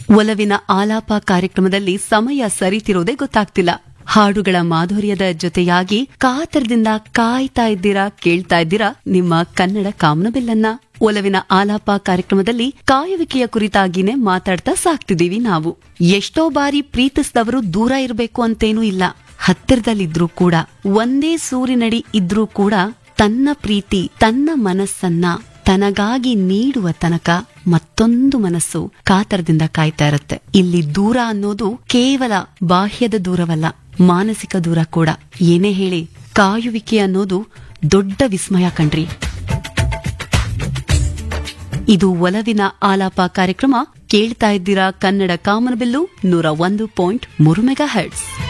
ಒಲವಿನ ಆಲಾಪ ಕಾರ್ಯಕ್ರಮದಲ್ಲಿ ಸಮಯ ಸರಿತಿರೋದೇ ಗೊತ್ತಾಗ್ತಿಲ್ಲ. ಹಾಡುಗಳ ಮಾಧುರ್ಯದ ಜೊತೆಯಾಗಿ ಕಾತರದಿಂದ ಕಾಯ್ತಾ ಇದ್ದೀರಾ, ಕೇಳ್ತಾ ಇದ್ದೀರಾ ನಿಮ್ಮ ಕನ್ನಡ ಕಾಮನಬಿಲ್ಲನ್ನ. ಒಲವಿನ ಆಲಾಪ ಕಾರ್ಯಕ್ರಮದಲ್ಲಿ ಕಾಯುವಿಕೆಯ ಕುರಿತಾಗಿನೇ ಮಾತಾಡ್ತಾ ಸಾಕ್ತಿದೀವಿ ನಾವು. ಎಷ್ಟೋ ಬಾರಿ ಪ್ರೀತಿಸಿದವರು ದೂರ ಇರಬೇಕು ಅಂತೇನೂ ಇಲ್ಲ, ಹತ್ತಿರದಲ್ಲಿದ್ರೂ ಕೂಡ, ಒಂದೇ ಸೂರಿನಡಿ ಇದ್ರೂ ಕೂಡ ತನ್ನ ಪ್ರೀತಿ, ತನ್ನ ಮನಸ್ಸನ್ನ ತನಗಾಗಿ ನೀಡುವ ತನಕ ಮತ್ತೊಂದು ಮನಸ್ಸು ಕಾತರದಿಂದ ಕಾಯ್ತಾ ಇರುತ್ತೆ. ಇಲ್ಲಿ ದೂರ ಅನ್ನೋದು ಕೇವಲ ಬಾಹ್ಯದ ದೂರವಲ್ಲ, ಮಾನಸಿಕ ದೂರ ಕೂಡ. ಏನೇ ಹೇಳಿ, ಕಾಯುವಿಕೆ ಅನ್ನೋದು ದೊಡ್ಡ ವಿಸ್ಮಯ ಕಣ್ರಿ. ಇದು ಒಲವಿನ ಆಲಾಪ ಕಾರ್ಯಕ್ರಮ. ಕೇಳ್ತಾ ಇದ್ದೀರಾ ಕನ್ನಡ ಕಾಮನಬಿಲ್ಲು 101.3 ಮೆಗಾಹೆರ್ಟ್ಸ್.